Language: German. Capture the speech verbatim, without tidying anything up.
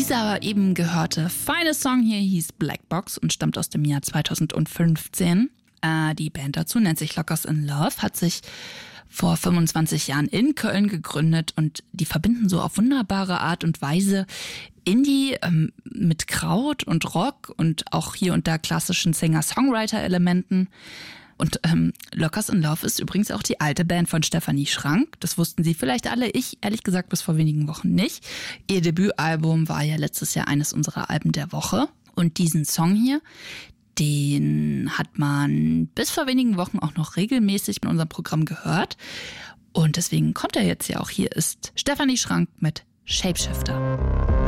Dieser eben gehörte feine Song hier hieß Black Box und stammt aus dem Jahr zweitausendfünfzehn. Äh, die Band dazu nennt sich Lockers in Love, hat sich vor fünfundzwanzig Jahren in Köln gegründet und die verbinden so auf wunderbare Art und Weise Indie ähm, mit Kraut und Rock und auch hier und da klassischen Singer-Songwriter-Elementen. Und ähm, Lockers in Love ist übrigens auch die alte Band von Stefanie Schrank. Das wussten Sie vielleicht alle, ich ehrlich gesagt bis vor wenigen Wochen nicht. Ihr Debütalbum war ja letztes Jahr eines unserer Alben der Woche. Und diesen Song hier, den hat man bis vor wenigen Wochen auch noch regelmäßig in unserem Programm gehört. Und deswegen kommt er jetzt ja auch. Hier ist Stefanie Schrank mit Shapeshifter.